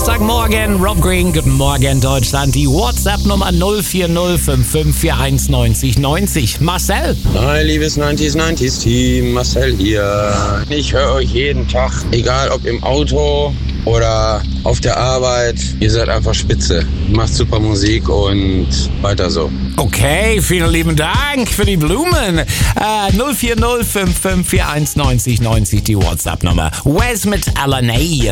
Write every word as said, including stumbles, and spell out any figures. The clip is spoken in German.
Donnerstagmorgen, Rob Green, guten Morgen Deutschland. Die WhatsApp-Nummer null vier null fünf fünf vier eins neun null neun null. Marcel. Hi, liebes neunzig neunzig Team, Marcel hier. Ich höre euch jeden Tag, egal ob im Auto oder auf der Arbeit. Ihr seid einfach spitze. Macht super Musik und weiter so. Okay, vielen lieben Dank für die Blumen. Äh, null vier null fünf fünf vier eins neun null neun null, die WhatsApp-Nummer. Wes mit L N A.